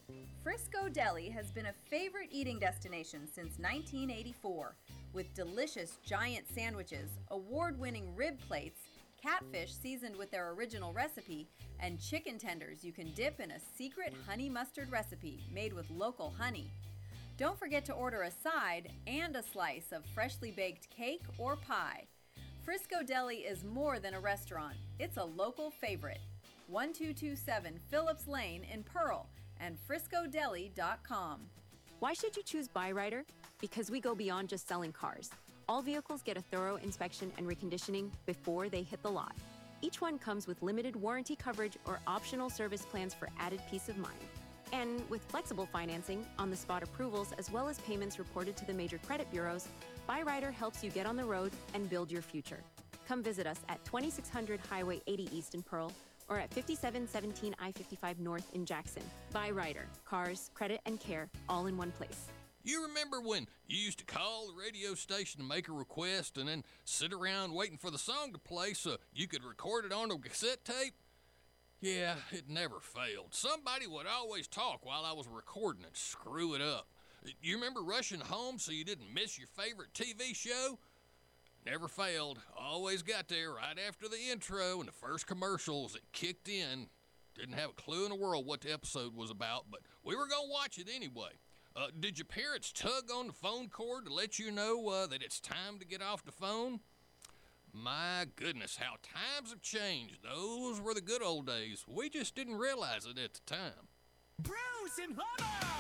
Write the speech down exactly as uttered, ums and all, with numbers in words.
Frisco Deli has been a favorite eating destination since nineteen eighty-four, with delicious giant sandwiches, award-winning rib plates, catfish seasoned with their original recipe, and chicken tenders you can dip in a secret honey mustard recipe made with local honey. Don't forget to order a side and a slice of freshly baked cake or pie. Frisco Deli is more than a restaurant, it's a local favorite. twelve twenty-seven Phillips Lane in Pearl and frisco deli dot com. Why should you choose Byrider? Because we go beyond just selling cars. All vehicles get a thorough inspection and reconditioning before they hit the lot. Each one comes with limited warranty coverage or optional service plans for added peace of mind. And with flexible financing, on-the-spot approvals, as well as payments reported to the major credit bureaus, Byrider helps you get on the road and build your future. Come visit us at twenty-six hundred Highway eighty East in Pearl or at fifty-seven seventeen I fifty-five North in Jackson. Byrider, cars, credit, and care, all in one place. You remember when you used to call the radio station to make a request and then sit around waiting for the song to play so you could record it on a cassette tape? Yeah, it never failed. Somebody would always talk while I was recording and screw it up. You remember rushing home so you didn't miss your favorite T V show? Never failed. Always got there right after the intro and the first commercials that kicked in. Didn't have a clue in the world what the episode was about, but we were going to watch it anyway. Uh, did your parents tug on the phone cord to let you know uh, that it's time to get off the phone? My goodness, how times have changed. Those were the good old days. We just didn't realize it at the time. Bruce and Homer!